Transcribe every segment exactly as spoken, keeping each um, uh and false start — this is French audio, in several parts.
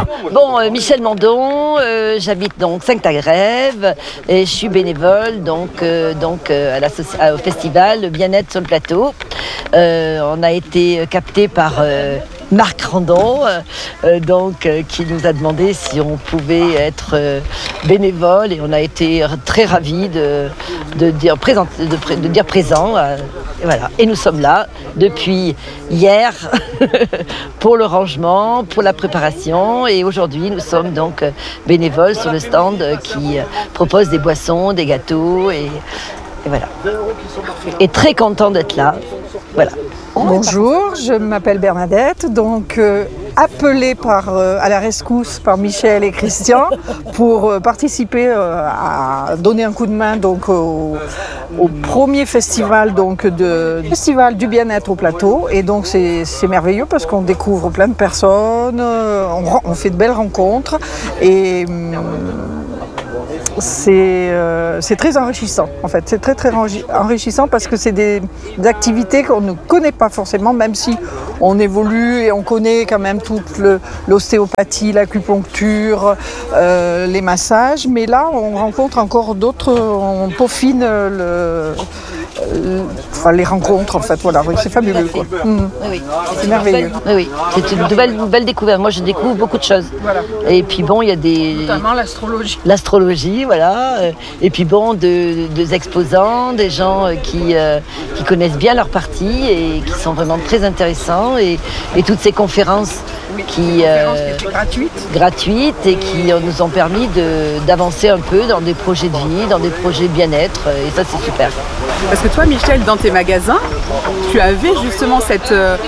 bon, euh, Michel Mandon, euh, j'habite donc Saint-Agrève et je suis bénévole donc, euh, donc euh, à à, au festival Le Bien-être sur le plateau. Euh, on a été capté par euh, Marc Randon, euh, donc, euh, qui nous a demandé si on pouvait être euh, bénévole et on a été très ravis de, de, dire, présent, de, de dire présent. Euh, et, voilà. Et nous sommes là depuis hier pour le rangement, pour la préparation et aujourd'hui nous sommes donc bénévoles sur le stand qui propose des boissons, des gâteaux et, et voilà. Et très content d'être là. Voilà. Bonjour, je m'appelle Bernadette, donc euh, appelée par, euh, à la rescousse par Michel et Christian pour euh, participer euh, à donner un coup de main donc, au, au premier festival, donc, de, festival du bien-être au plateau. Et donc c'est, c'est merveilleux parce qu'on découvre plein de personnes, euh, on, on fait de belles rencontres et... Hum, C'est, euh, c'est très enrichissant en fait, c'est très très enrichissant parce que c'est des, des activités qu'on ne connaît pas forcément, même si on évolue et on connaît quand même toute le, l'ostéopathie, l'acupuncture, euh, les massages, mais là on rencontre encore d'autres, on peaufine le, le, enfin, les rencontres en fait, voilà, c'est fabuleux quoi. Mmh. Oui, oui. C'est, c'est merveilleux. Belle, oui, oui, c'est une belle, une belle découverte, moi je découvre beaucoup de choses. Voilà. Et puis bon, il y a des... Notamment l'astrologie. L'astrologie, voilà. Et puis bon, de, de exposants, des gens qui, euh, qui connaissent bien leur partie et qui sont vraiment très intéressants. Et, et toutes ces conférences oui, qui, euh, qui étaient gratuites. gratuites et qui nous ont permis de, d'avancer un peu dans des projets de vie, dans des projets de bien-être. Et ça, c'est super. Parce que toi, Michel, dans tes magasins, tu avais justement cette... Euh...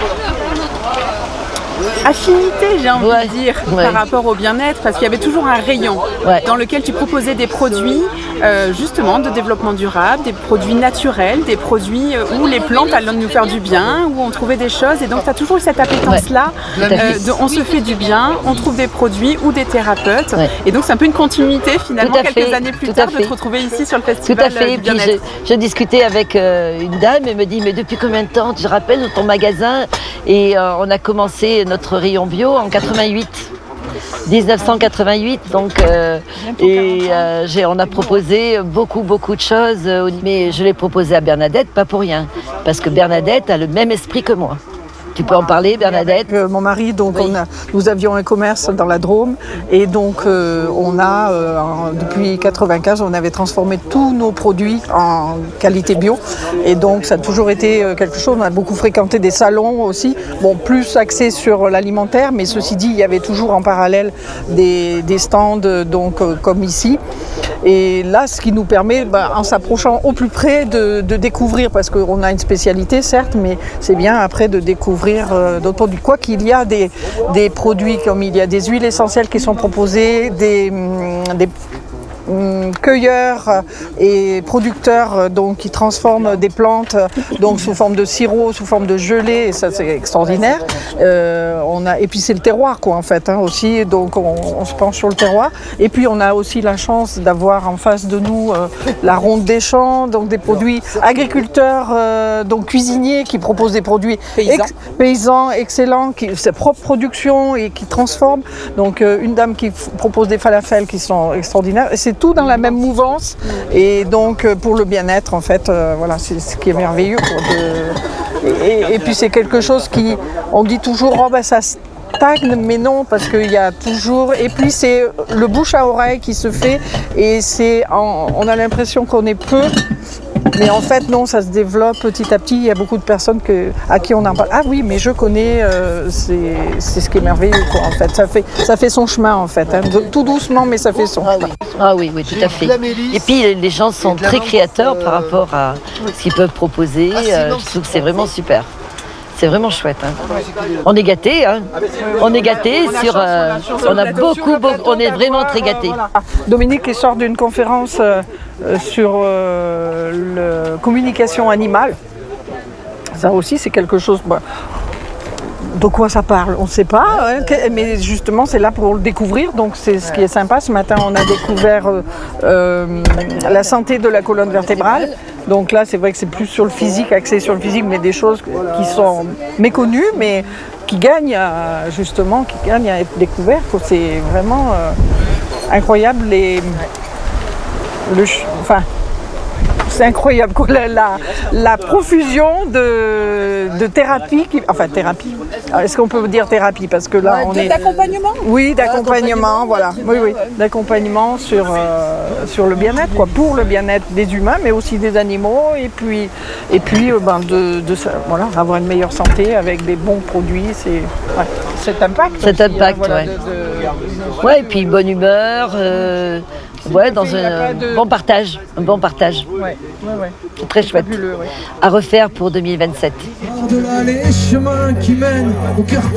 affinité, j'ai envie ouais, de dire, ouais. par rapport au bien-être, parce qu'il y avait toujours un rayon ouais. dans lequel tu proposais des produits euh, justement de développement durable, des produits naturels, des produits euh, où les plantes allaient nous faire du bien, où on trouvait des choses, et donc tu as toujours eu cette appétence-là, ouais. euh, de, on se fait du bien, on trouve des produits ou des thérapeutes, ouais. et donc c'est un peu une continuité finalement, quelques fait. années plus Tout tard, de te retrouver ici sur le festival. Tout à fait, du bien-être. Puis je, je discutais avec euh, une dame, et me dit, mais depuis combien de temps, tu te rappelles de ton magasin, et euh, on a commencé notre rayon bio en quatre-vingt-huit, dix-neuf cent quatre-vingt-huit, donc euh, et euh, j'ai, on a proposé beaucoup beaucoup de choses, mais je l'ai proposé à Bernadette pas pour rien, parce que Bernadette a le même esprit que moi. Tu peux en parler, Bernadette? Avec mon mari, donc oui. on a, nous avions un commerce dans la Drôme et donc euh, on a, euh, en, depuis quatre-vingt-quinze, on avait transformé tous nos produits en qualité bio et donc ça a toujours été quelque chose. On a beaucoup fréquenté des salons aussi, bon plus axés sur l'alimentaire, mais ceci dit, il y avait toujours en parallèle des, des stands donc euh, comme ici. Et là, ce qui nous permet, bah, en s'approchant au plus près, de, de découvrir, parce qu'on a une spécialité certes, mais c'est bien après de découvrir euh, d'autres produits. Quoi qu'il y a des, des produits comme il y a des huiles essentielles qui sont proposées, des, des cueilleurs et producteurs donc, qui transforment des plantes donc, sous forme de sirop, sous forme de gelée, et ça c'est extraordinaire. Euh, on a, et puis c'est le terroir quoi, en fait hein, aussi, donc on, on se penche sur le terroir. Et puis on a aussi la chance d'avoir en face de nous euh, la Ronde des Champs, donc des produits agriculteurs, euh, donc cuisiniers qui proposent des produits paysans, ex- paysans excellents, qui c'est propre production et qui transforment. Donc euh, une dame qui f- propose des falafels qui sont extraordinaires. Et c'est tout dans la même mouvance et donc pour le bien-être en fait euh, voilà c'est ce qui est merveilleux quoi, de... et, et puis c'est quelque chose qui on dit toujours oh ben ça stagne mais non parce qu'il y a toujours et puis c'est le bouche à oreille qui se fait et c'est en... on a l'impression qu'on est peu. Mais en fait, non, ça se développe petit à petit. Il y a beaucoup de personnes que, à qui on en parle. Ah oui, mais je connais, euh, c'est, c'est ce qui est merveilleux, quoi, en fait. Ça fait, ça fait son chemin, en fait. Hein. De, tout doucement, mais ça fait son ah chemin. Oui. Ah oui, oui, tout à fait. Et puis, les gens sont très créateurs par rapport à ce qu'ils peuvent proposer. Euh, je trouve que c'est vraiment super. C'est vraiment chouette. Hein. On est gâtés. Hein. On est gâtés sur. Euh, on a beaucoup, beaucoup. On est vraiment très gâtés. Dominique qui sort d'une conférence euh, sur euh, la communication animale. Ça aussi, c'est quelque chose. Bah, de quoi ça parle, on ne sait pas, hein, mais justement c'est là pour le découvrir, donc c'est ce qui est sympa. Ce matin on a découvert euh, euh, la santé de la colonne vertébrale, donc là c'est vrai que c'est plus sur le physique, axé sur le physique, mais des choses qui sont méconnues, mais qui gagne à, justement, qui gagne à être découvert. Quoi. C'est vraiment euh, incroyable. Les, le, enfin, c'est incroyable quoi, la, la, la profusion de, de thérapie, qui, enfin thérapie. Est-ce qu'on peut dire thérapie parce que là on est d'accompagnement. Oui, d'accompagnement, voilà. Oui, oui, d'accompagnement sur euh, sur le bien-être, quoi, pour le bien-être des humains, mais aussi des animaux, et puis et puis euh, ben de, de voilà, avoir une meilleure santé avec des bons produits, c'est ouais, cet impact. Cet aussi, impact, hein, voilà, ouais. de, de, ouais, et puis bonne humeur. Euh... Ouais, dans un de... bon partage, un bon partage. Ouais, ouais, ouais. C'est très chouette. Fabuleux, ouais. À refaire pour deux mille vingt-sept. Par-delà les chemins qui mènent au cœur